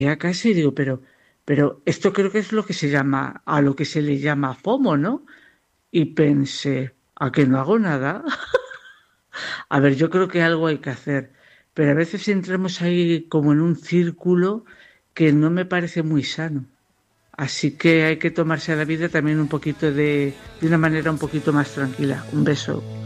a casa y digo, pero esto creo que es lo que se llama, a lo que se le llama FOMO, ¿no? Y pensé, ¿a que no hago nada? A ver, yo creo que algo hay que hacer, pero a veces entramos ahí como en un círculo que no me parece muy sano. Así que hay que tomarse la vida también un poquito de una manera un poquito más tranquila. Un beso.